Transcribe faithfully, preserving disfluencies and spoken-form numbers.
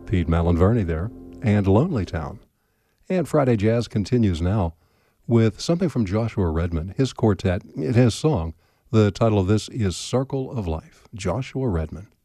Pete Malinverni there, and Lonely Town. And Friday Jazz continues now with something from Joshua Redman, his quartet, his song. The title of this is Circle of Life. Joshua Redman.